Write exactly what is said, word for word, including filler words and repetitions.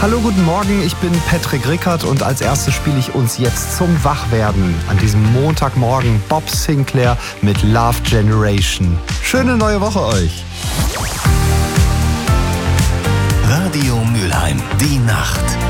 Hallo, guten Morgen, ich bin Patrick Rickert und als erstes spiele ich uns jetzt zum Wachwerden an diesem Montagmorgen Bob Sinclair mit Love Generation. Schöne neue Woche euch. Radio Mülheim, die Nacht.